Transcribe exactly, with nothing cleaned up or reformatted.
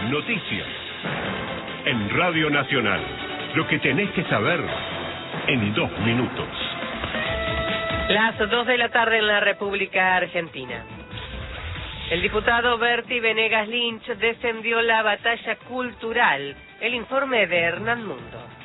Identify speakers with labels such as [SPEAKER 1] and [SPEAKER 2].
[SPEAKER 1] noticias. En Radio Nacional, lo que tenés que saber en dos minutos.
[SPEAKER 2] Las dos de la tarde en la República Argentina. El diputado Berti Venegas Lynch defendió la batalla cultural. El informe de Hernán Mundo.